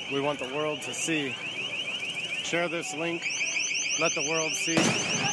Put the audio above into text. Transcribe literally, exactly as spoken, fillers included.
we want the world to see. Share this link. Let the world see.